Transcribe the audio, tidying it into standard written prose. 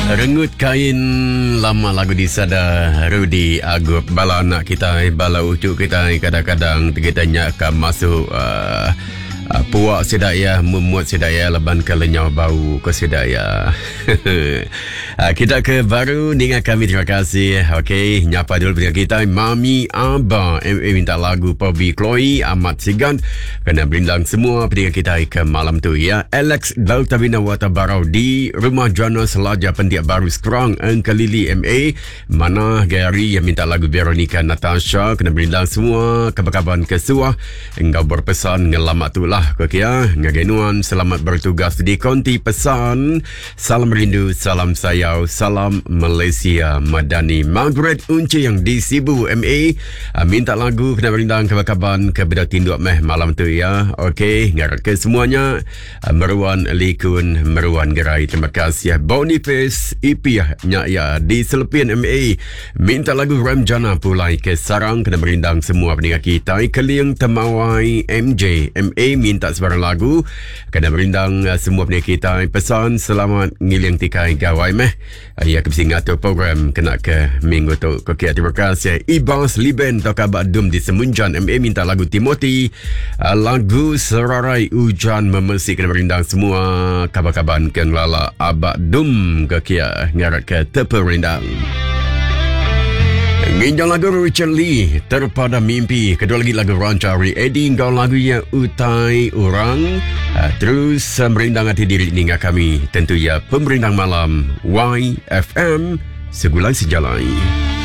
Rengut kain lama lagu di sada Rudy Agup bala anak kita bala ucuk kita kadang-kadang kita akan masuk puak sedaya memuat sedaya leban kalenyau bau ke sedaya. Kita ke baru dengan kami, terima kasih. Okey, nyapa dulu dengan kita Mami Abah minta lagu Bobby Chloe amat sigan kena berindang semua dengan kita ke malam tu ya. Alex Daltabina Watabarau di Rumah Jana Selaja Pendiak Baru Sekerang Engkalili MA mana Gary yang minta lagu Veronica Natasha kena berindang semua kabar-kabar kesuah engkau berpesan ngelamat tu lah kokia ngagenuan selamat bertugas di konti pesan salam rindu salam sayang salam Malaysia Madani. Margaret Unci yang di Sibu MA minta lagu kena berindang kabar-kabar kepada tinduk meh malam tu ya. Okey, ngarat ke semuanya. Meruan Likun Meruan Gerai, terima kasih. Boniface Ipiah ya di Selepian MA minta lagu Ramjana pulai ke Sarang kena berindang semua pendengar kita. Keliang Temawai MJ MA minta sebarang lagu kena berindang semua pendengar kita. Pesan selamat ngiliang tikai gawai meh ya kebisi ngatur program kena ke minggu tu. Okey, terima kasih. Ibas Liben toka Badum di Semunjan MA minta lagu Timothy lagu Serarai Hujan Memesik kena berindang semua kabar-kabar ken lala Abadum kekia ngarat ke teperindang. Nginjang lagu Richard Lee Terpada Mimpi, kedua lagi lagu Rancari Eddie Engkau lagu yang utai orang. Terus merindang hati diri dengan kami tentu ya pemerindang malam YFM Segulai Sejalai.